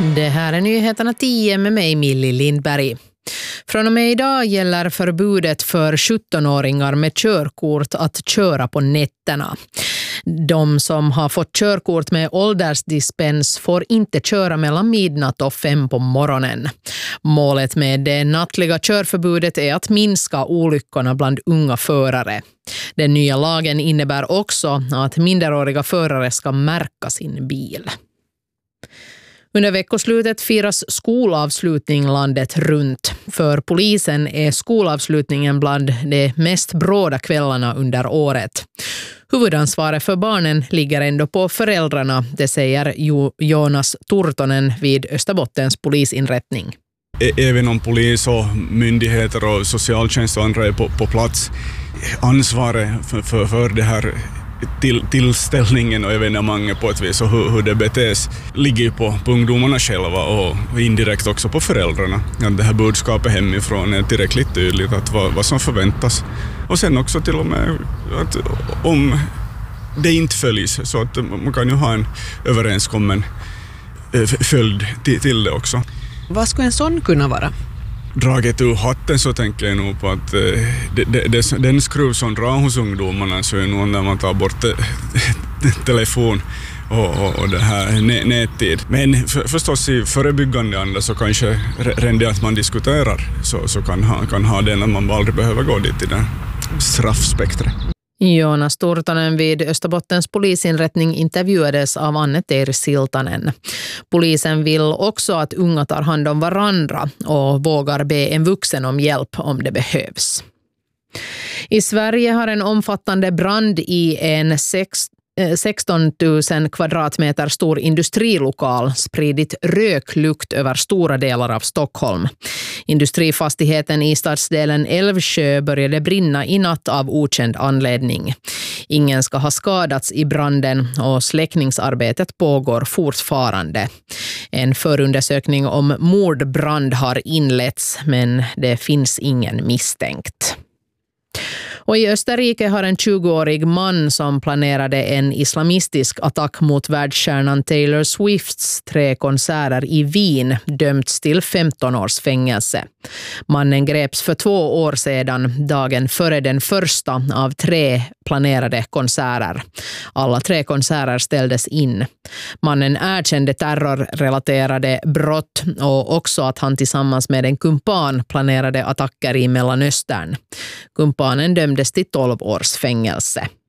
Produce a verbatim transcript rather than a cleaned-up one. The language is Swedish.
Det här är nyheterna tio med mig, Millie Lindberg. Från och med idag gäller förbudet för sjuttonåringar med körkort att köra på nätterna. De som har fått körkort med åldersdispens får inte köra mellan midnatt och fem på morgonen. Målet med det nattliga körförbudet är att minska olyckorna bland unga förare. Den nya lagen innebär också att minderåriga förare ska märka sin bil. Under veckoslutet firas skolavslutning landet runt. För polisen är skolavslutningen bland de mest bråda kvällarna under året. Huvudansvaret för barnen ligger ändå på föräldrarna, det säger jo- Jonas Turtonen vid Österbottens polisinrättning. Även om polis och myndigheter och socialtjänst och andra är på, på plats, ansvaret för, för, för det här till, tillställningen och evenemanget på ett vis och hur, hur det betes ligger ju på, på ungdomarna själva och indirekt också på föräldrarna. Att det här budskapet hemifrån är tillräckligt tydligt att vad, vad som förväntas. Och sen också till och med att om det inte följs så att man kan ju ha en överenskommen följd till, till det också. Vad skulle en sån kunna vara? Draget ur hatten så tänker jag nog på att eh, det, det, det, den skruv som drar hos ungdomarna så är nog när man tar bort te, telefon och, och, och det här nättid. Men för, förstås i förebyggande anda så kanske redan det att man diskuterar så, så kan, ha, kan ha det när man aldrig behöver gå dit i den straffspektret. Jonas Turtonen vid Österbottens polisinrättning intervjuades av Anne-Teeri Siltanen. Polisen vill också att unga tar hand om varandra och vågar be en vuxen om hjälp om det behövs. I Sverige har en omfattande brand i en sex sexton tusen kvadratmeter stor industrilokal spridit röklukt över stora delar av Stockholm. Industrifastigheten i stadsdelen Älvsjö började brinna i natt av okänd anledning. Ingen ska ha skadats i branden och släckningsarbetet pågår fortfarande. En förundersökning om mordbrand har inletts, men det finns ingen misstänkt. Och i Österrike har en tjugoårig man som planerade en islamistisk attack mot världsstjärnan Taylor Swifts tre konserter i Wien dömts till femton års fängelse. Mannen greps för två år sedan, dagen före den första av tre planerade konserter. Alla tre konserter ställdes in. Mannen erkände terrorrelaterade brott och också att han tillsammans med en kumpan planerade attacker i Mellanöstern. Kumpanen dömdes till tolv års fängelse.